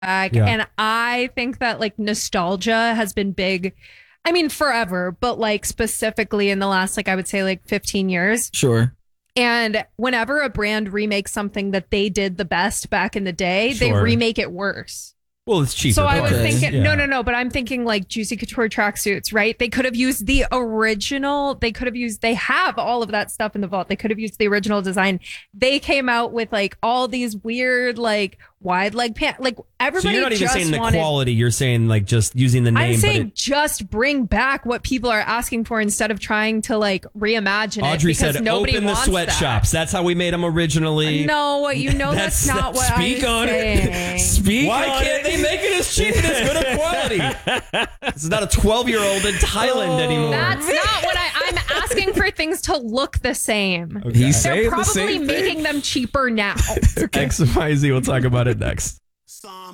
Yeah. And I think that like nostalgia has been big. I mean, forever, but like specifically in the last, like I would say like 15 years. Sure. And whenever a brand remakes something that they did the best back in the day, they Sure. remake it worse. Well, it's cheaper. So I was Okay. thinking, Yeah. no, but I'm thinking like Juicy Couture tracksuits, right? They could have used the original. They have all of that stuff in the vault. They could have used the original design. They came out with like all these weird, like wide leg pants. Like So everybody you're not even just saying the wanted. quality. You're saying like just using the name. I'm saying but it, just bring back what people are asking for instead of trying to like reimagine Audrey it because said, nobody open the wants sweatshops. That's how we made them originally. No, you know that's not what Speak I'm on saying. it. Speak Why on can't it. they make it as cheap and as good a quality? This is not a 12-year-old in Thailand anymore. That's not what I'm asking for things to look the same. He's They're saying the probably same making thing. them cheaper now. XYZ. We'll talk about it next.